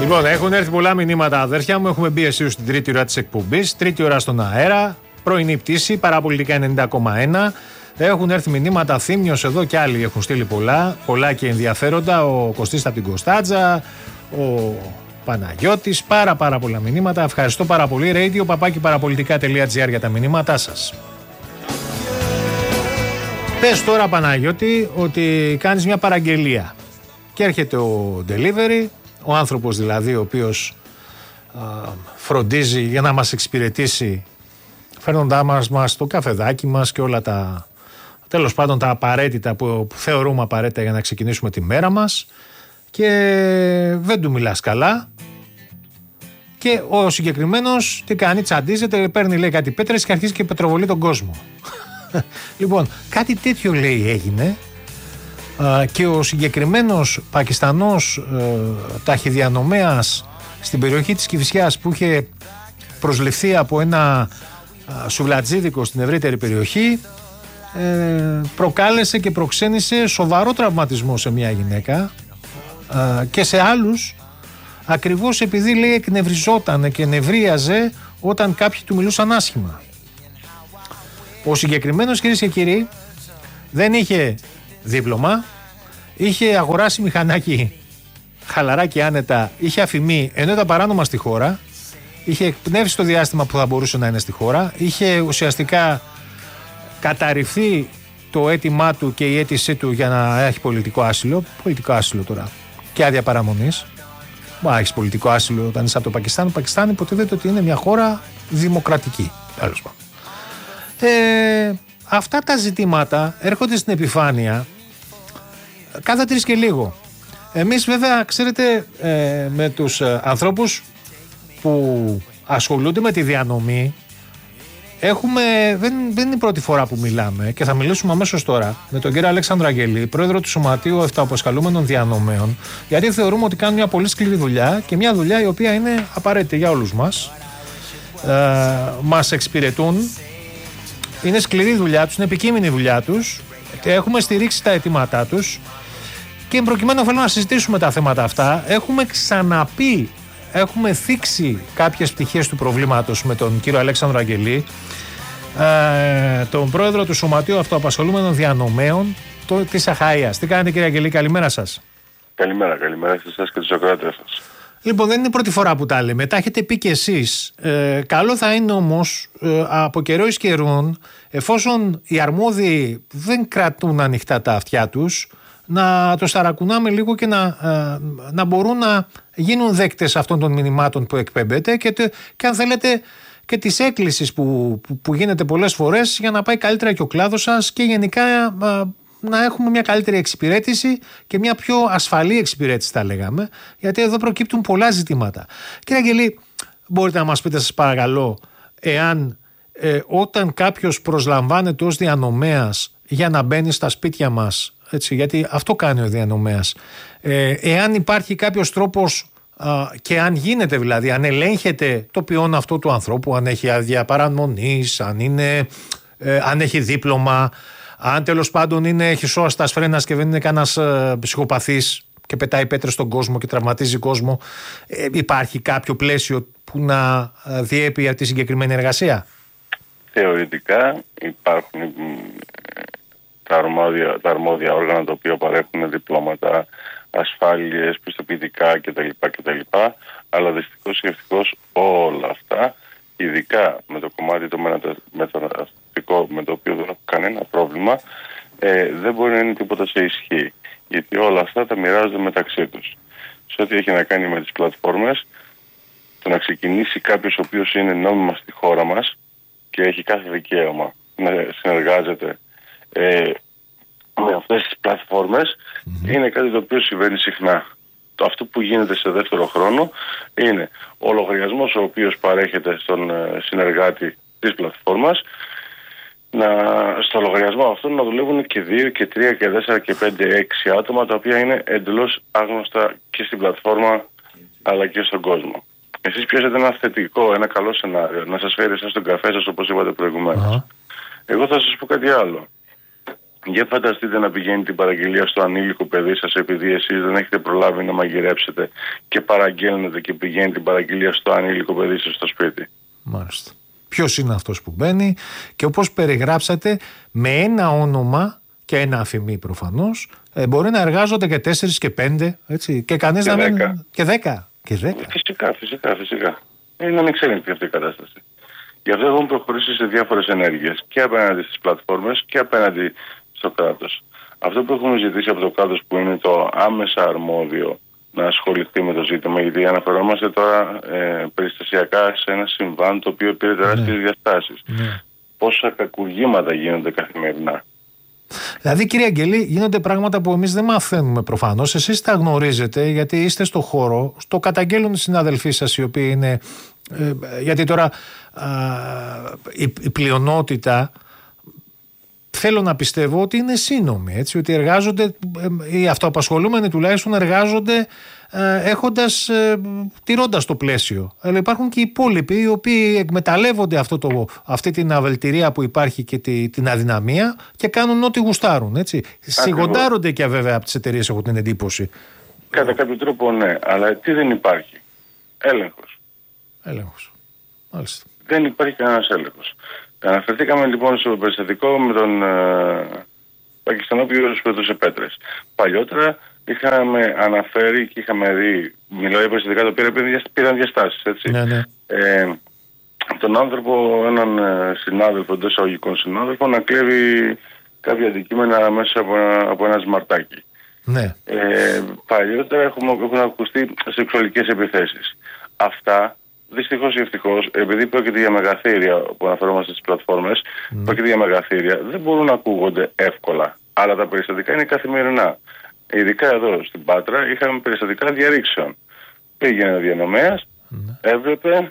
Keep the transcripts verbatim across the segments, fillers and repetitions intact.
Λοιπόν, έχουν έρθει πολλά μηνύματα, αδέρφια μου. Έχουμε μπει εσείς στην τρίτη ώρα της εκπομπής. Τρίτη ώρα στον αέρα. Πρωινή πτήση, παραπολιτικά ενενήντα κόμμα ένα. Έχουν έρθει μηνύματα, Θήμιος εδώ και άλλοι έχουν στείλει πολλά. Πολλά και ενδιαφέροντα. Ο Κωστής από την Κωνσταντζα, ο Παναγιώτης. Πάρα πάρα πολλά μηνύματα. Ευχαριστώ πάρα πολύ. Radio παπάκι παραπολιτικά τελεία τζι άρ για τα μηνύματά σας. Πες τώρα, Παναγιώτη, ότι κάνεις μια παραγγελία. Και έρχεται ο delivery, ο άνθρωπος δηλαδή ο οποίος α, φροντίζει για να μας εξυπηρετήσει, φέρνοντά μας, μας το καφεδάκι μας και όλα τα, τέλος πάντων τα απαραίτητα που, που θεωρούμε απαραίτητα για να ξεκινήσουμε τη μέρα μας, και δεν του μιλάς καλά. Και ο συγκεκριμένος τι κάνει, τσαντίζεται, παίρνει λέει κάτι πέτρες και αρχίζει και πετροβολεί τον κόσμο. Λοιπόν, κάτι τέτοιο λέει έγινε. Και ο συγκεκριμένος Πακιστανός ε, ταχυδιανομέας στην περιοχή της Κηφισιάς, που είχε προσληφθεί από ένα ε, σουβλατζίδικο στην ευρύτερη περιοχή, ε, προκάλεσε και προξένησε σοβαρό τραυματισμό σε μια γυναίκα ε, και σε άλλους, ακριβώς επειδή λέει εκνευριζόταν και νευρίαζε όταν κάποιοι του μιλούσαν άσχημα. Ο συγκεκριμένος, κυρίες και κύριοι, δεν είχε δίπλωμα, είχε αγοράσει μηχανάκι χαλαρά και άνετα, είχε αφημί ενώ ήταν παράνομα στη χώρα, είχε εκπνεύσει το διάστημα που θα μπορούσε να είναι στη χώρα, είχε ουσιαστικά καταρριφθεί το αίτημά του και η αίτησή του για να έχει πολιτικό άσυλο. Πολιτικό άσυλο τώρα και άδεια παραμονής. Μα έχεις πολιτικό άσυλο όταν είσαι από το Πακιστάν. Το Πακιστάν υποτίθεται ότι είναι μια χώρα δημοκρατική. Τέλος πάντων. Ε, αυτά τα ζητήματα έρχονται στην επιφάνεια κάθε τρεις και λίγο. Εμείς βέβαια, ξέρετε, ε, με τους ε, ανθρώπους που ασχολούνται με τη διανομή, έχουμε, δεν, δεν είναι η πρώτη φορά που μιλάμε, και θα μιλήσουμε αμέσως τώρα με τον κύριο Αλέξανδρο Αγγελή, πρόεδρο του Σωματείου Ευταποσκαλούμενων Διανομέων, γιατί θεωρούμε ότι κάνουν μια πολύ σκληρή δουλειά και μια δουλειά η οποία είναι απαραίτητη για όλους μας. Ε, μας εξυπηρετούν. Είναι σκληρή δουλειά τους, είναι επικείμενη δουλειά τους. Έχουμε στηρίξει τα αιτήματά τους και προκειμένου θέλω να συζητήσουμε τα θέματα αυτά. Έχουμε ξαναπεί, έχουμε θίξει κάποιες πτυχές του προβλήματος με τον κύριο Αλέξανδρο Αγγελή, ε, τον πρόεδρο του Σωματείου Αυτοαπασχολούμενων Διανομέων το, της Αχαΐας. Τι κάνετε, κύριε Αγγελή, καλημέρα σας. Καλημέρα, καλημέρα σε εσάς και τους ακροατές σας. Λοιπόν, δεν είναι η πρώτη φορά που τα λέμε, τα έχετε πει και εσείς. Ε, καλό θα είναι όμως ε, από καιρό εις καιρών, εφόσον οι αρμόδιοι δεν κρατούν ανοιχτά τα αυτιά τους, να το σταρακουνάμε λίγο και να, ε, να μπορούν να γίνουν δέκτες αυτών των μηνυμάτων που εκπέμπεται και, και αν θέλετε και της έκκλησης που, που, που γίνεται πολλές φορές για να πάει καλύτερα και ο κλάδος σας και γενικά ε, να έχουμε μια καλύτερη εξυπηρέτηση και μια πιο ασφαλή εξυπηρέτηση, θα λέγαμε, γιατί εδώ προκύπτουν πολλά ζητήματα. Κύριε Αγγελή, μπορείτε να μας πείτε, σας παρακαλώ, εάν ε, όταν κάποιος προσλαμβάνεται ως διανομέας για να μπαίνει στα σπίτια μας, έτσι, γιατί αυτό κάνει ο διανομέας, ε, εάν υπάρχει κάποιος τρόπος α, και αν γίνεται δηλαδή, αν ελέγχεται το ποιόν αυτό του ανθρώπου, αν έχει άδεια παραμονής, αν, είναι, ε, αν έχει δίπλωμα, αν τέλος πάντων είναι χυσόαστας φρένας και δεν είναι κανένας ε, ψυχοπαθής και πετάει πέτρες στον κόσμο και τραυματίζει κόσμο, ε, υπάρχει κάποιο πλαίσιο που να ε, διέπει αυτή τη συγκεκριμένη εργασία? Θεωρητικά υπάρχουν ε, τα, αρμόδια, τα αρμόδια όργανα τα οποία παρέχουν διπλώματα, ασφάλειες, πιστοποιητικά κτλ. κτλ. Αλλά δυστυχώς και ευτυχώς όλα αυτά, ειδικά με το κομμάτι το μεταναστευτικό, με το οποίο δεν έχω κανένα πρόβλημα, ε, δεν μπορεί να είναι τίποτα σε ισχύ. Γιατί όλα αυτά τα μοιράζονται μεταξύ τους. Σε ό,τι έχει να κάνει με τις πλατφόρμες, το να ξεκινήσει κάποιος ο οποίος είναι νόμιμα στη χώρα μας και έχει κάθε δικαίωμα να συνεργάζεται ε, με αυτές τις πλατφόρμες, mm-hmm. είναι κάτι το οποίο συμβαίνει συχνά. Το αυτό που γίνεται σε δεύτερο χρόνο είναι ο λογαριασμός ο οποίος παρέχεται στον συνεργάτη της πλατφόρμας, να, στο λογαριασμό αυτό να δουλεύουν και δύο και τρία και τέσσερα και πέντε έξι άτομα, τα οποία είναι εντελώς άγνωστα και στην πλατφόρμα αλλά και στον κόσμο. Εσείς πιάσετε ένα θετικό, ένα καλό σενάριο, να σας φέρει εσάς τον καφέ σας όπως είπατε προηγουμένως. Uh-huh. Εγώ θα σας πω κάτι άλλο. Για φανταστείτε να πηγαίνει την παραγγελία στο ανήλικο παιδί σας, επειδή εσείς δεν έχετε προλάβει να μαγειρέψετε και παραγγέλνετε και πηγαίνει την παραγγελία στο ανήλικο παιδί σας στο σπίτι. Μάλιστα. Ποιος είναι αυτός που μπαίνει και όπως περιγράψατε, με ένα όνομα και ένα αφημί προφανώς, ε, μπορεί να εργάζονται και τέσσερις και πέντε, έτσι, και κανείς και να μην... μην... Και δέκα. Και δέκα. Φυσικά, φυσικά, φυσικά. Είναι ανεξέλεγκτη αυτή η κατάσταση. Γι' αυτό έχουμε προχωρήσει σε διάφορες ενέργειες και απέναντι στις πλατφόρμες και απέναντι στο κράτος. Αυτό που έχουμε ζητήσει από το κράτος, που είναι το άμεσα αρμόδιο να ασχοληθεί με το ζήτημα, γιατί αναφερόμαστε τώρα ε, περιστασιακά σε ένα συμβάν το οποίο πήρε τεράστιες ναι. διαστάσεις. Ναι. Πόσα κακουργήματα γίνονται καθημερινά. Δηλαδή, κύριε Αγγελή, γίνονται πράγματα που εμείς δεν μαθαίνουμε προφανώς. Εσείς τα γνωρίζετε γιατί είστε στο χώρο, το καταγγέλνουν οι συναδελφοί σας οι οποίοι είναι. Ε, γιατί τώρα α, η, η πλειονότητα. Θέλω να πιστεύω ότι είναι σύνομοι, έτσι, ότι εργάζονται, οι αυτοαπασχολούμενοι τουλάχιστον εργάζονται ε, έχοντας, ε, τηρώντας το πλαίσιο. Αλλά υπάρχουν και οι υπόλοιποι οι οποίοι εκμεταλλεύονται αυτό το, αυτή την αβελτηρία που υπάρχει και τη, την αδυναμία και κάνουν ό,τι γουστάρουν, έτσι. Σιγοντάρονται και βέβαια από τις εταιρείες, έχω την εντύπωση. Κατά κάποιο τρόπο ναι, αλλά τι δεν υπάρχει? Έλεγχος. Έλεγχος. Μάλιστα. Δεν υπάρχει κανένας έλεγχος. Αναφερθήκαμε λοιπόν στο περιστατικό με τον ε, Πακιστανό που πετούσε πέτρες. Παλιότερα είχαμε αναφέρει και είχαμε δει, μιλάω για περιστατικά τα οποία πήραν διαστάσεις, έτσι. Ναι, ναι. Ε, τον άνθρωπο, έναν συνάδελφο, εντός εισαγωγικών συνάδελφο, να κλέβει κάποια αντικείμενα μέσα από ένα, από ένα σμαρτάκι. Ναι. Ε, παλιότερα έχουμε, έχουν ακουστεί σεξουαλικές επιθέσεις. Αυτά, δυστυχώς ή ευτυχώς, επειδή πρόκειται για μεγαθύρια που αναφερόμαστε στις πλατφόρμες, mm. πρόκειται για μεγαθύρια, δεν μπορούν να ακούγονται εύκολα. Αλλά τα περιστατικά είναι καθημερινά. Ειδικά εδώ στην Πάτρα είχαμε περιστατικά διαρρήξεων. Πήγαινε ο διανομέας, mm. έβλεπε,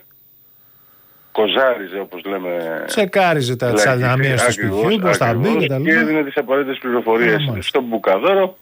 κοζάριζε όπως λέμε. Τσεκάριζε τα αδυναμίες του σπιτιού, πώς θα μπει και τα λοιπά. Και έδινε τις απαραίτητες πληροφορίες mm. στον μπουκαδόρο,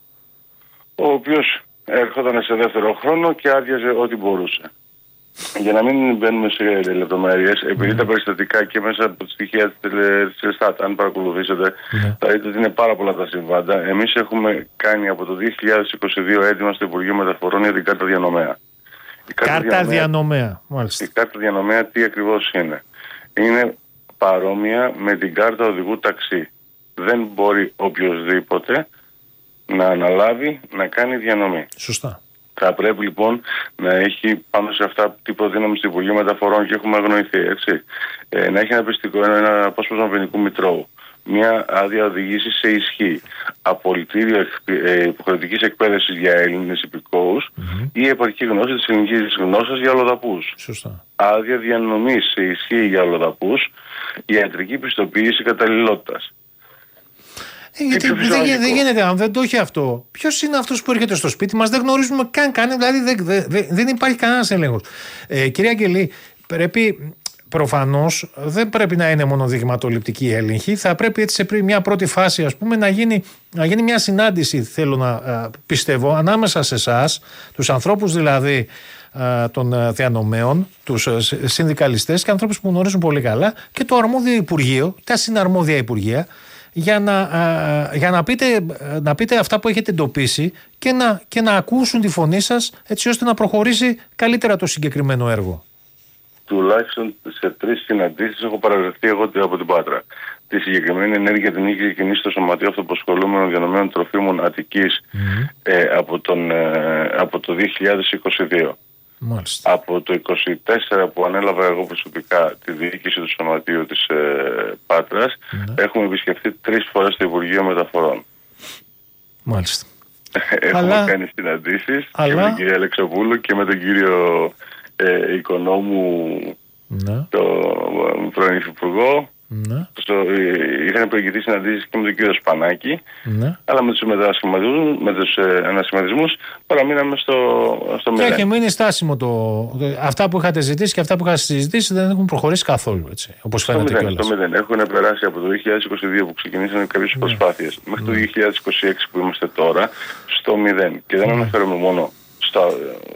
ο οποίος έρχονταν σε δεύτερο χρόνο και άδειαζε ό,τι μπορούσε. Για να μην μπαίνουμε σε λεπτομέρειες, επειδή mm. τα περιστατικά και μέσα από τη στοιχεία της ΕΣΤΑΤ, αν παρακολουθήσετε, mm. θα δείτε ότι είναι πάρα πολλά τα συμβάντα. Εμείς έχουμε κάνει από το δύο χιλιάδες είκοσι δύο έτοιμα στο Υπουργείο Μεταφορών για την κάρτα διανομέα. Η κάρτα, κάρτα διανομέα, διανομέα, μάλιστα. Η κάρτα διανομέα τι ακριβώς είναι? Είναι παρόμοια με την κάρτα οδηγού ταξί. Δεν μπορεί οποιοδήποτε να αναλάβει να κάνει διανομή. Σωστά. Θα πρέπει λοιπόν να έχει πάνω σε αυτά τι προδύναμη στο Υπουργείο Μεταφορών και έχουμε αγνοηθεί, έτσι. Ε, να έχει ένα πιστικό, ένα, ένα απόσπασμα ποινικού μητρώου, μια άδεια οδηγήσει σε ισχύ, απολυτήριο ε, υποχρεωτικής εκπαίδευσης για Έλληνες υπηκόους mm-hmm. ή επαρκή γνώση της ελληνικής γλώσσας για αλλοδαπούς. Σωστά. Άδεια διανομής σε ισχύ για αλλοδαπούς, ιατρική πιστοποίηση καταλληλότητας. Ε, γιατί δεν, δεν γίνεται, αν δεν το έχει αυτό. Ποιος είναι αυτός που έρχεται στο σπίτι μας, δεν γνωρίζουμε καν, καν δηλαδή δεν, δεν, δεν υπάρχει κανένας έλεγχος. Ε, κυρία Αγγελή, πρέπει προφανώς δεν πρέπει να είναι μόνο δειγματοληπτική έλεγχη. Θα πρέπει έτσι σε μια πρώτη φάση, ας πούμε, να γίνει, να γίνει μια συνάντηση, θέλω να α, πιστεύω, ανάμεσα σε εσάς, τους ανθρώπους δηλαδή α, των διανομέων, τους συνδικαλιστές και ανθρώπους που γνωρίζουν πολύ καλά και το αρμόδιο Υπουργείο, τα συναρμόδια Υπουργεία. Για να, α, για να, πείτε, να πείτε αυτά που έχετε εντοπίσει και να, και να ακούσουν τη φωνή σας έτσι ώστε να προχωρήσει καλύτερα το συγκεκριμένο έργο. Τουλάχιστον σε τρεις συναντήσεις έχω παραβρεθεί εγώ από την Πάτρα. Τη συγκεκριμένη ενέργεια την είχε ξεκινήσει στο Σωματείο Αυτοαπασχολούμενων Διανομέων Τροφίμων Αττικής mm-hmm. ε, από, τον, ε, από το δύο χιλιάδες είκοσι δύο. Μάλιστα. Από το είκοσι τέσσερα που ανέλαβα εγώ προσωπικά τη διοίκηση του Σωματείου της ε, Πάτρας, ναι. έχουμε επισκεφθεί τρεις φορές στο Υπουργείο Μεταφορών. Μάλιστα. Έχουμε Αλλά... κάνει συναντήσεις Αλλά... και με τον κύριο Αλεξοπούλου και με τον κύριο ε, Οικονόμου, ναι. τον πρώην Υφυπουργό. Ναι. Στο, ε, είχαν προηγηθεί συναντήσεις και με τον κύριο Σπανάκη, ναι. αλλά με τους, με τους ε, ανασχηματισμούς παραμείναμε στο, στο μηδέν. Και έχει μείνει στάσιμο το, το, αυτά που είχατε ζητήσει και αυτά που είχατε συζητήσει δεν έχουν προχωρήσει καθόλου, έτσι, όπως φαίνεται κιόλας. Στο μηδέν. Έχουν περάσει από το δύο χιλιάδες είκοσι δύο που ξεκινήσαν κάποιες ναι. προσπάθειες μέχρι ναι. το δύο χιλιάδες είκοσι έξι που είμαστε τώρα στο μηδέν. Και δεν ναι. αναφέρομαι μόνο στα,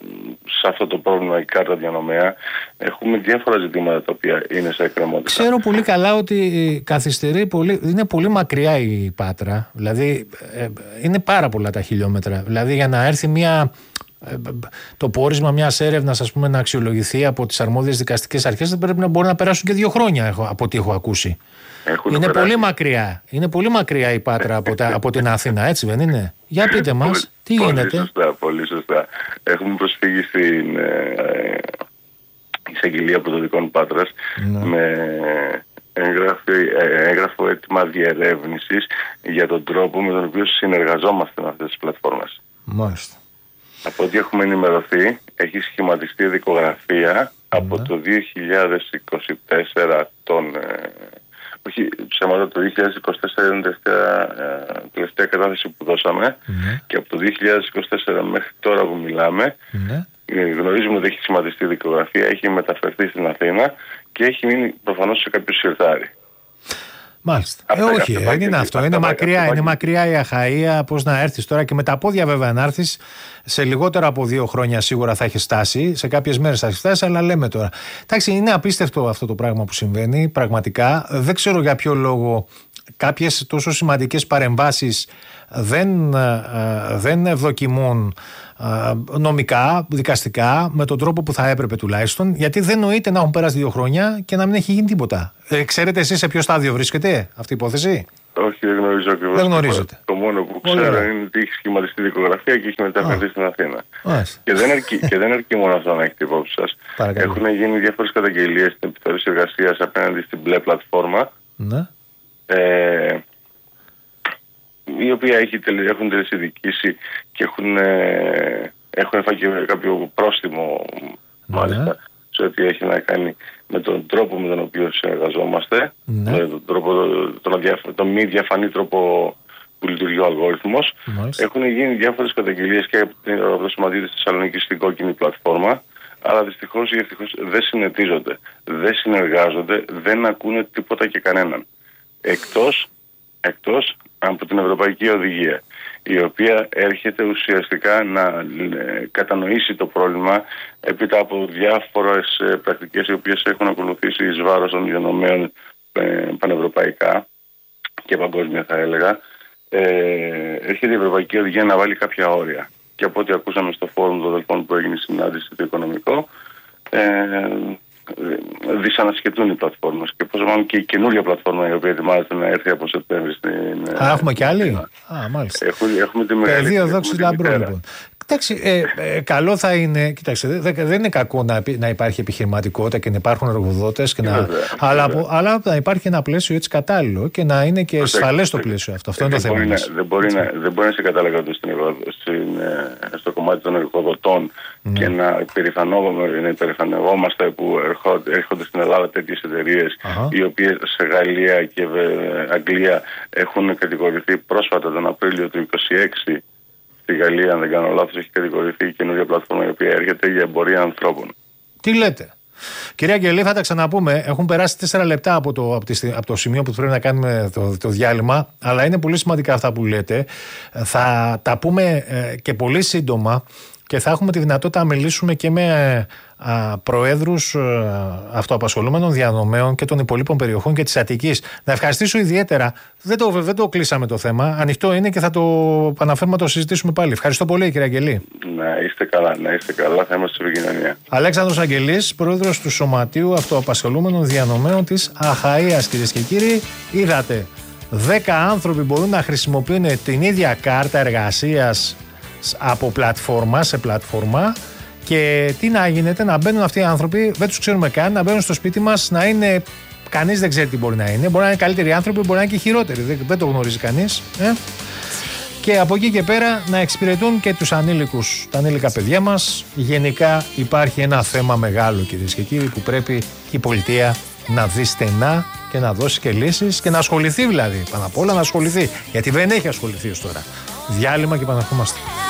σε αυτό το πρόβλημα η κάρτα διανομέα. Έχουμε διάφορα ζητήματα τα οποία είναι σε εκκρεμότητα. Ξέρω πολύ καλά ότι καθυστερεί πολύ, είναι πολύ μακριά η Πάτρα, δηλαδή ε, είναι πάρα πολλά τα χιλιόμετρα, δηλαδή για να έρθει μια... το πόρισμα μιας έρευνας, ας πούμε, να αξιολογηθεί από τις αρμόδιες δικαστικές αρχές, δεν πρέπει να μπορεί να περάσουν και δύο χρόνια, έχω, από ό,τι έχω ακούσει. Έχουν είναι περάσει. Πολύ μακριά. Είναι πολύ μακριά η Πάτρα από, τα, από την Αθήνα, έτσι δεν είναι? Για πείτε μας, πολύ, τι πολύ γίνεται? Σωστά, πολύ σωστά. Έχουμε προσφύγει στην ε, εισαγγελία πρωτοδικών Πάτρας ναι. με έγγραφο, έγγραφο έτοιμα διερεύνησης για τον τρόπο με τον οποίο συνεργαζόμαστε με αυτές τις πλατφόρμες. Μάλιστα. Από ό,τι έχουμε ενημερωθεί, έχει σχηματιστεί δικογραφία mm. από το δύο χιλιάδες είκοσι τέσσερα τον... Ε, όχι, ψέματα, το δύο χιλιάδες είκοσι τέσσερα είναι η τελευταία, ε, τελευταία κατάθεση που δώσαμε mm. και από το δύο χιλιάδες είκοσι τέσσερα μέχρι τώρα που μιλάμε mm. ε, γνωρίζουμε ότι έχει σχηματιστεί δικογραφία, έχει μεταφερθεί στην Αθήνα και έχει μείνει προφανώς σε κάποιο σιρτάρι. Μάλιστα. Ε, όχι, δεν είναι αυτό. Είναι μακριά, είναι μακριά η Αχαΐα. Πώς να έρθεις τώρα και με τα πόδια, βέβαια, να έρθεις σε λιγότερα από δύο χρόνια σίγουρα θα έχει φτάσει. Σε κάποιες μέρες θα έχει φτάσει, αλλά λέμε τώρα. Εντάξει, είναι απίστευτο αυτό το πράγμα που συμβαίνει. Πραγματικά δεν ξέρω για ποιο λόγο κάποιες τόσο σημαντικές παρεμβάσεις δεν, δεν ευδοκιμούν νομικά, δικαστικά, με τον τρόπο που θα έπρεπε τουλάχιστον, γιατί δεν νοείται να έχουν περάσει δύο χρόνια και να μην έχει γίνει τίποτα. Ε, ξέρετε εσείς σε ποιο στάδιο βρίσκεται αυτή η υπόθεση? Όχι, δεν γνωρίζω ακριβώς. Δεν γνωρίζετε. Το μόνο που ξέρω Ωραία. είναι ότι έχει σχηματιστεί δικογραφία και έχει μεταφερθεί στην Αθήνα. Και δεν, αρκεί, και δεν αρκεί μόνο αυτό να έχετε υπόψη σας. Έχουν γίνει διάφορες καταγγελίες στην επιτροπή εργασίας απέναντι στην μπλε πλατφόρμα. Ναι. Ε, η οποία έχει, έχουν τελεσυνδικήσει και έχουν, ε, έχουν φάει και κάποιο πρόστιμο ναι. μάλιστα σε ό,τι έχει να κάνει με τον τρόπο με τον οποίο συνεργαζόμαστε, ναι. με τον, τρόπο, τον, τον, τον μη διαφανή τρόπο που λειτουργεί ο αλγόριθμος. Μάλιστα. Έχουν γίνει διάφορες καταγγελίες και από το Σωματείο της Θεσσαλονίκης στην κόκκινη πλατφόρμα, αλλά δυστυχώς ή ευτυχώς δεν συνετίζονται, δεν συνεργάζονται, δεν ακούνε τίποτα και κανέναν. Εκτός, εκτός από την Ευρωπαϊκή Οδηγία, η οποία έρχεται ουσιαστικά να ε, κατανοήσει το πρόβλημα έπειτα από διάφορες ε, πρακτικές οι οποίες έχουν ακολουθήσει εις βάρος των διανομέων ε, πανευρωπαϊκά και παγκόσμια θα έλεγα. Ε, έρχεται η Ευρωπαϊκή Οδηγία να βάλει κάποια όρια. Και από ό,τι ακούσαμε στο φόρουμ των δελφών που έγινε συνάντηση το οικονομικό, ε, δυσανασχετούν οι πλατφόρμες και πόσο μάλλον και η καινούρια πλατφόρμα η οποία ετοιμάζεται να έρθει από Σεπτέμβρη στην... Α, έχουμε και άλλη? Α, μάλιστα. Έχουμε, έχουμε τη μεγάλη... Πεδίο δόξης λαμπρό, λοιπόν. Κοιτάξτε, ε, ε, καλό θα είναι, κοιτάξτε, δεν, δεν είναι κακό να, να υπάρχει επιχειρηματικότητα και να υπάρχουν εργοδότες, και να, βέβαια, αλλά, βέβαια. αλλά να υπάρχει ένα πλαίσιο έτσι κατάλληλο και να είναι και ασφαλές το πλαίσιο αυτό. Αυτό είναι το θέμα. Μπορεί να, δεν, μπορεί να, δεν μπορεί να σε κατάλαβα στο κομμάτι των εργοδοτών mm. και να υπερηφανευόμαστε που ερχόνται, έρχονται στην Ελλάδα τέτοιες εταιρείες uh-huh. οι οποίες σε Γαλλία και Αγγλία έχουν κατηγορηθεί πρόσφατα τον Απρίλιο του είκοσι έξι. Στη Γαλλία, αν δεν κάνω λάθος, έχει κατηγορηθεί η καινούργια πλατφόρμα η οποία έρχεται για εμπορία ανθρώπων. Τι λέτε? Κυρία Αγγελή, θα τα ξαναπούμε. Έχουν περάσει τέσσερα λεπτά από το, από, τη, από το σημείο που πρέπει να κάνουμε το, το διάλειμμα, αλλά είναι πολύ σημαντικά αυτά που λέτε. Θα τα πούμε ε, και πολύ σύντομα και θα έχουμε τη δυνατότητα να μιλήσουμε και με α, προέδρους α, αυτοαπασχολούμενων διανομέων και των υπολείπων περιοχών και της Αττικής. Να ευχαριστήσω ιδιαίτερα. Δεν το, δεν το κλείσαμε το θέμα. Ανοιχτό είναι και θα το αναφέρουμε, να το συζητήσουμε πάλι. Ευχαριστώ πολύ, κύριε Αγγελή. Να είστε καλά, να είστε καλά. Θα είμαστε στην επικοινωνία. Αλέξανδρος Αγγελής, πρόεδρος του Σωματείου Αυτοαπασχολούμενων Διανομέων της Αχαΐας. Κυρίες και κύριοι, είδατε, δέκα άνθρωποι μπορούν να χρησιμοποιούν την ίδια κάρτα εργασίας από πλατφόρμα σε πλατφόρμα και τι να γίνεται, να μπαίνουν αυτοί οι άνθρωποι, δεν τους ξέρουμε καν, να μπαίνουν στο σπίτι μας, να είναι, κανείς δεν ξέρει τι μπορεί να είναι, μπορεί να είναι καλύτεροι άνθρωποι, μπορεί να είναι και χειρότεροι, δεν, δεν το γνωρίζει κανείς ε? Και από εκεί και πέρα να εξυπηρετούν και τους ανήλικους, τα ανήλικα παιδιά μας. Γενικά υπάρχει ένα θέμα μεγάλο, κυρίες και κύριοι, που πρέπει και η πολιτεία να δει στενά και να δώσει και λύσεις και να ασχοληθεί, δηλαδή πάνω απ' όλα να ασχοληθεί, γιατί δεν έχει ασχοληθεί ως τώρα. Διάλειμμα και επαναρχόμαστε.